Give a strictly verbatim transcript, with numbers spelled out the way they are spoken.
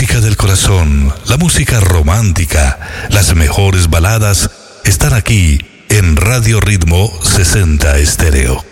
música del corazón, la música romántica, las mejores baladas están aquí en Radio Ritmo sesenta Estéreo.